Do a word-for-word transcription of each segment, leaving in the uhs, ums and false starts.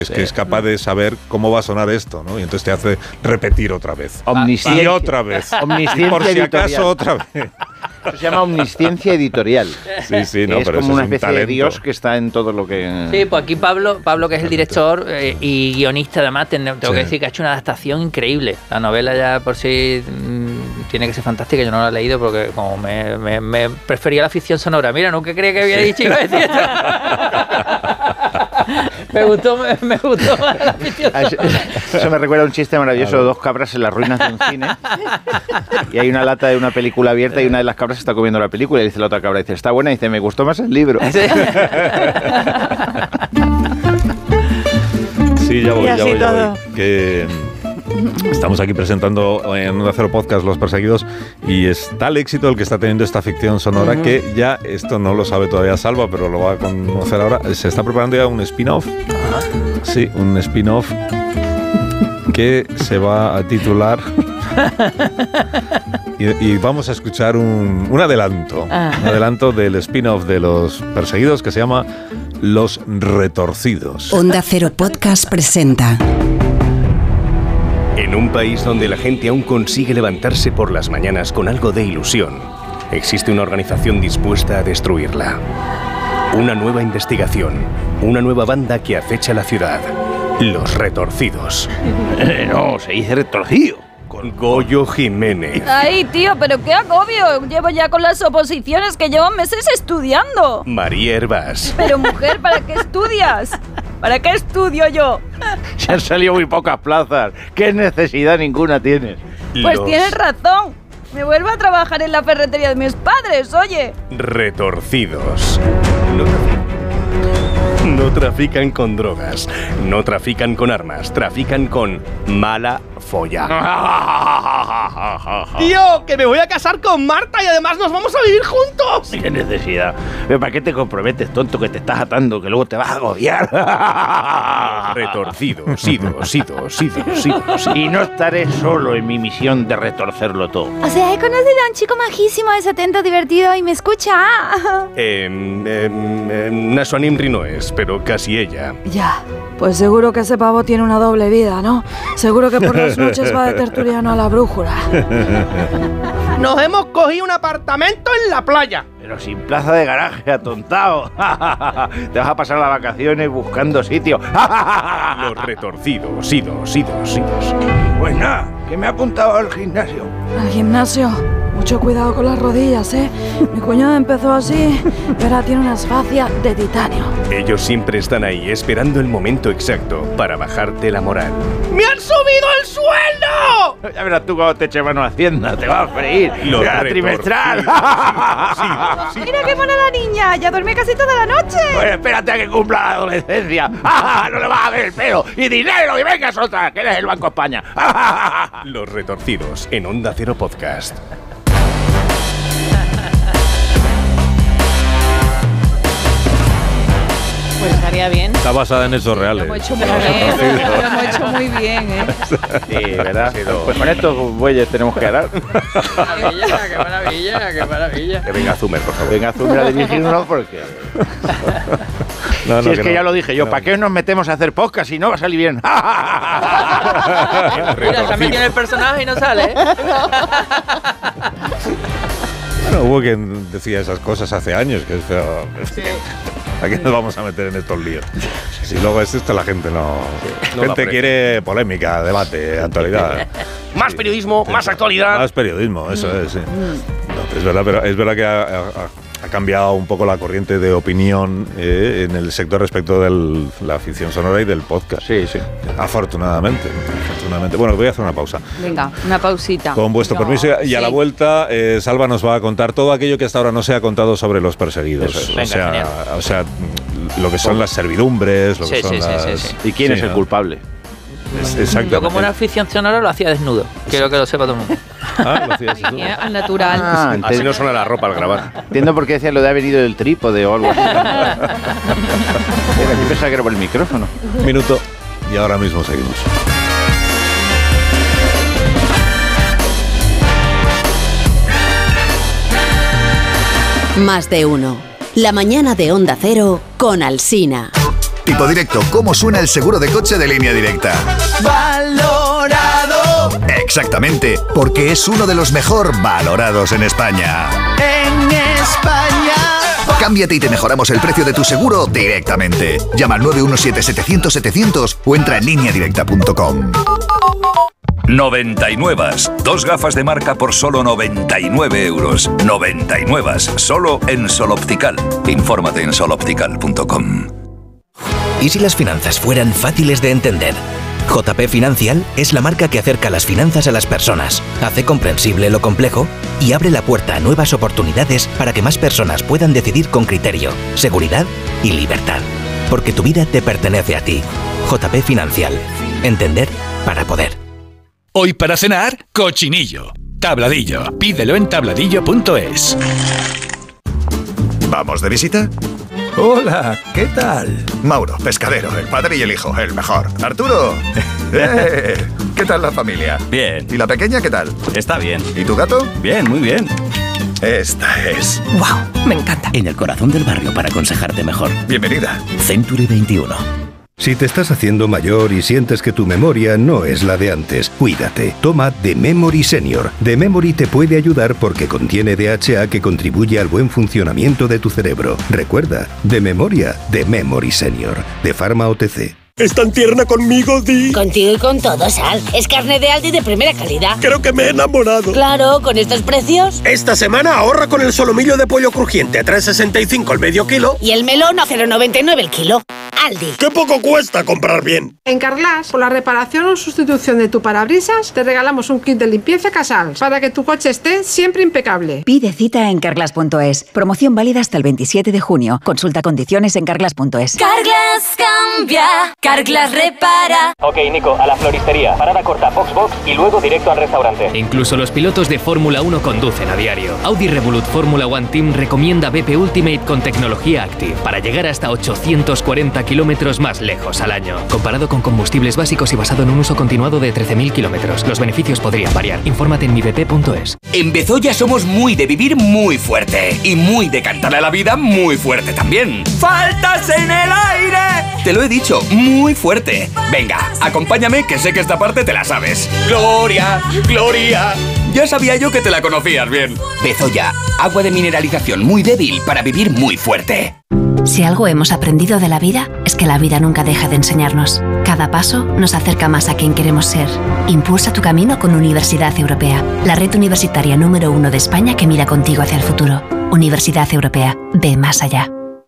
Es que es capaz de saber cómo va a sonar esto, ¿no? Y entonces te hace repetir otra vez. Omnisciencia. Y otra vez. Omnisciencia y por si editorial. acaso otra vez. Eso se llama omnisciencia editorial. Sí, sí, no, es pero como eso una es un especie de talento. Dios que está en todo lo que... Sí, pues aquí Pablo, Pablo que es el director eh, y guionista además, tengo Sí. que decir que ha hecho una adaptación increíble. La novela ya por sí mmm, tiene que ser fantástica, yo no la he leído porque como me, me, me prefería la ficción sonora. Mira, nunca creía que había Sí. dicho iba a decir me gustó, me, me gustó más la ficción Eso, eso me recuerda a un chiste maravilloso de dos cabras en las ruinas de un cine y hay una lata de una película abierta y una de las cabras está comiendo la película y dice la otra cabra, dice, está buena, y dice, me gustó más el libro. Sí, ya voy, Y ya así voy, ya todo. voy. Que estamos aquí presentando en Onda Cero Podcast Los Perseguidos y es tal éxito el que está teniendo esta ficción sonora uh-huh. que ya, esto no lo sabe todavía Salva, pero lo va a conocer ahora, se está preparando ya un spin-off. Uh-huh. Sí, un spin-off que se va a titular... Y, y vamos a escuchar un, un adelanto, ah. un adelanto del spin-off de Los Perseguidos que se llama Los Retorcidos. Onda Cero Podcast presenta. En un país donde la gente aún consigue levantarse por las mañanas con algo de ilusión, existe una organización dispuesta a destruirla. Una nueva investigación, una nueva banda que acecha la ciudad. Los Retorcidos. Eh, no, se dice retorcido. Con Goyo Jiménez. Ay, tío, pero qué agobio. Llevo ya con las oposiciones que llevo meses estudiando. María Hervás. Pero mujer, ¿para qué estudias? ¿Para qué estudio yo? Se han salido muy pocas plazas. ¿Qué necesidad ninguna tienes? Pues Los tienes razón. Me vuelvo a trabajar en la ferretería de mis padres, oye. Retorcidos. No trafican. No trafican con drogas, no trafican con armas, trafican con mala folla. ¡Tío, que me voy a casar con Marta y además nos vamos a vivir juntos! ¡Qué necesidad! ¿Pero para qué te comprometes, tonto, que te estás atando, que luego te vas a agobiar? Retorcidos, idos, idos, idos, idos. Y no estaré solo en mi misión de retorcerlo todo. O sea, he conocido a un chico majísimo, es atento, divertido y me escucha. Eh, eh, eh, Naso Nimri no es, pero casi ella. Ya, pues seguro que ese pavo tiene una doble vida, ¿no? Seguro que por las noches va de tertuliano a la brújula. Nos hemos cogido un apartamento en la playa. Pero sin plaza de garaje, atontado. Te vas a pasar las vacaciones buscando sitio. Los Retorcidos, idos, idos, idos. Pues nada, que me ha apuntado al gimnasio. ¿Al gimnasio? Mucho cuidado con las rodillas, ¿eh? Mi cuñado empezó así y ahora tiene unas fascias de titanio. Ellos siempre están ahí esperando el momento exacto para bajarte la moral. ¡Me han subido el sueldo! Ya verás tú cuando te eche mano a Hacienda, te va a freír. Los la trimestral. Mira qué mona la niña, ya duerme casi toda la noche. Pues espérate a que cumpla la adolescencia. No le vas a ver el pelo. Y dinero, y vengas otra, que eres el Banco España. Los Retorcidos en Onda Cero Podcast. Pues estaría bien. Está basada en hechos reales. Lo hemos hecho muy bien. Lo hemos hecho muy bien, ¿eh? Sí, ¿verdad? Pues con estos bueyes tenemos que ganar. ¡Qué maravilla, qué maravilla, qué maravilla! Que venga Zumer, por favor. Venga Zumer a dirigirnos porque... No, no, si es que, que no. ya lo dije yo, No. ¿para qué nos metemos a hacer podcast si no va a salir bien? Mira, se ha metido en el personaje y no sale, ¿eh? Bueno, hubo quien decía esas cosas hace años, que es feo. Sí. ¿A qué nos vamos a meter en estos líos? Si luego es esto, la gente no... Sí, La no gente quiere polémica, debate, actualidad. Más periodismo, Sí, más actualidad. Más periodismo, eso es, sí. No, es verdad, pero es verdad que ha, ha, ha cambiado un poco la corriente de opinión eh, en el sector respecto de la ficción sonora y del podcast. Sí, sí. Afortunadamente, afortunadamente. Bueno, voy a hacer una pausa. Venga, una pausita. Con vuestro No, permiso, y a sí. la vuelta, eh, Salva nos va a contar todo aquello que hasta ahora no se ha contado sobre Los Perseguidos. Eso es. o, Venga, sea, genial. o sea, lo que son las servidumbres, lo que Sí, son sí, sí, las... sí, sí. ¿Y quién Sí, es el ¿no? culpable? Es- exactamente. Yo como una ficción sonora lo hacía desnudo. Quiero que lo sepa todo el mundo. Ah, lo hacías tú. Ya, al natural. Ah, Así ente- no suena la ropa al grabar. entiendo por qué decían lo de haber venido del trípode o algo así. Mira, yo pensaba que era por el micrófono. Un minuto y ahora mismo seguimos. Más de uno. La mañana de Onda Cero con Alsina. Tipo Directo, ¿cómo suena el seguro de coche de Línea Directa? Valorado. Exactamente, porque es uno de los mejor valorados en España. En España. Cámbiate y te mejoramos el precio de tu seguro directamente. Llama al nueve uno siete setecientos setecientos o entra en línea directa punto com. noventa y nueve. Dos gafas de marca por solo noventa y nueve euros. noventa y nueve. Solo en Sol Optical. Infórmate en sol optical punto com. ¿Y si las finanzas fueran fáciles de entender? J P Financial es la marca que acerca las finanzas a las personas, hace comprensible lo complejo y abre la puerta a nuevas oportunidades para que más personas puedan decidir con criterio, seguridad y libertad. Porque tu vida te pertenece a ti. J P Financial. Entender para poder. Hoy para cenar, cochinillo. Tabladillo. Pídelo en tabladillo punto es. ¿Vamos de visita? Hola, ¿qué tal? Mauro, pescadero, el padre y el hijo, el mejor. Arturo, ¡eh! ¿Qué tal la familia? Bien. ¿Y la pequeña qué tal? Está bien. ¿Y tu gato? Bien, muy bien. Esta es. ¡Wow! Me encanta. En el corazón del barrio para aconsejarte mejor. Bienvenida. Century veintiuno. Si te estás haciendo mayor y sientes que tu memoria no es la de antes, cuídate. Toma The Memory Senior. The Memory te puede ayudar porque contiene D H A que contribuye al buen funcionamiento de tu cerebro. Recuerda, de memoria, The Memory Senior. De Pharma O T C. ¿Es tan tierna conmigo, Di? Contigo y con todo, Sal. Es carne de Aldi de primera calidad. Creo que me he enamorado. Claro, con estos precios. Esta semana ahorra con el solomillo de pollo crujiente a tres sesenta y cinco el medio kilo. Y el melón a cero noventa y nueve el kilo. Aldi. ¡Qué poco cuesta comprar bien! En Carglass, por la reparación o sustitución de tu parabrisas, te regalamos un kit de limpieza Casals para que tu coche esté siempre impecable. Pide cita en carglass punto es. Promoción válida hasta el veintisiete de junio. Consulta condiciones en carglass punto es. Carglass cambia, Carglass repara. Ok, Nico, a la floristería. Parada corta, Foxbox y luego directo al restaurante. Incluso los pilotos de Fórmula uno conducen a diario. Audi Revolut Fórmula One Team recomienda B P Ultimate con tecnología Active para llegar hasta ochocientos cuarenta kilómetros más lejos al año. Comparado con combustibles básicos y basado en un uso continuado de trece mil kilómetros, los beneficios podrían variar. Infórmate en mi b p punto es. En Bezoya somos muy de vivir muy fuerte y muy de cantarle a la vida muy fuerte también. ¡Faltas en el aire! Te lo he dicho, muy fuerte. Venga, acompáñame que sé que esta parte te la sabes. ¡Gloria! ¡Gloria! Ya sabía yo que te la conocías bien. Bezoya, agua de mineralización muy débil para vivir muy fuerte. Si algo hemos aprendido de la vida, es que la vida nunca deja de enseñarnos. Cada paso nos acerca más a quien queremos ser. Impulsa tu camino con Universidad Europea, la red universitaria número uno de España que mira contigo hacia el futuro. Universidad Europea, ve más allá.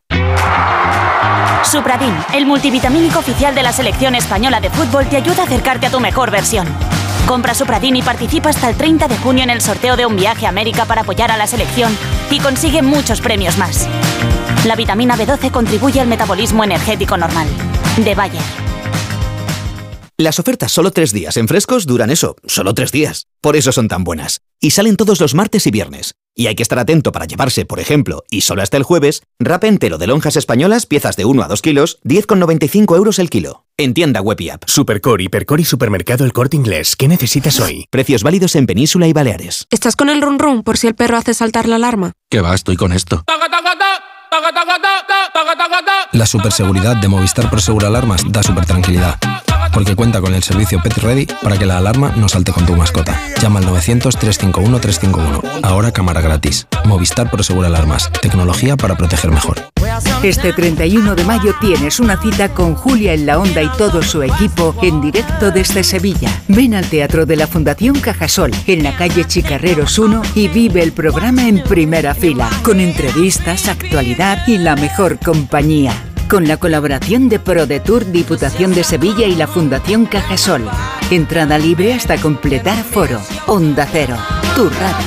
Supradin, el multivitamínico oficial de la selección española de fútbol, te ayuda a acercarte a tu mejor versión. Compra Supradin y participa hasta el treinta de junio en el sorteo de un viaje a América para apoyar a la selección y consigue muchos premios más. La vitamina B doce contribuye al metabolismo energético normal. De Bayer. Las ofertas solo tres días en Frescos duran eso, solo tres días. Por eso son tan buenas. Y salen todos los martes y viernes. Y hay que estar atento para llevarse, por ejemplo, y solo hasta el jueves, wrap entero de lonjas españolas, piezas de uno a dos kilos, diez con noventa y cinco euros el kilo. En tienda web y app. Supercore, Hipercore y Supermercado El Corte Inglés. ¿Qué necesitas hoy? Precios válidos en Península y Baleares. ¿Estás con el run run por si el perro hace saltar la alarma? ¿Qué va? Estoy con esto. La superseguridad de Movistar Prosegur Alarmas da super tranquilidad, porque cuenta con el servicio Pet Ready para que la alarma no salte con tu mascota. Llama al novecientos, trescientos cincuenta y uno, trescientos cincuenta y uno. Ahora cámara gratis. Movistar Prosegur Alarmas. Tecnología para proteger mejor. Este treinta y uno de mayo tienes una cita con Julia en la Onda y todo su equipo en directo desde Sevilla. Ven al Teatro de la Fundación Cajasol en la calle Chicarreros uno y vive el programa en primera fila, con entrevistas, actualidad y la mejor compañía. Con la colaboración de ProDetour, Diputación de Sevilla y la Fundación Cajasol. Entrada libre hasta completar aforo. Onda Cero, tu radio.